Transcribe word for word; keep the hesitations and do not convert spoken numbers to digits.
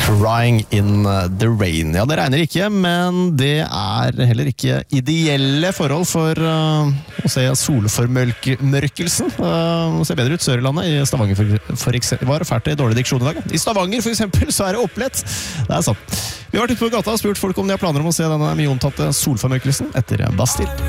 Crying in the rain. Ja, det regner ikke, men det er heller ikke ideelle forhold for uh, å se solformørkelsen. Uh, det ser bedre ut sør i landet. I Stavanger for, for eksempel, var det fælt i dårlig diksjon i dag. I Stavanger for eksempel så er det opplett. Det er sant. Vi har vært ute på gata og spurt folk om de har planer om å se denne mye omtalte solformørkelsen etter Bastille.